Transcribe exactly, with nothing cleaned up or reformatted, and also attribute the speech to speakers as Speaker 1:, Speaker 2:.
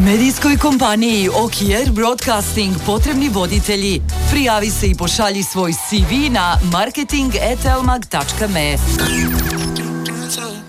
Speaker 1: Medijskoj kompaniji Okier Broadcasting potrebni voditelji. Prijavi se i pošalji svoj C V na marketing at elmag tačka me.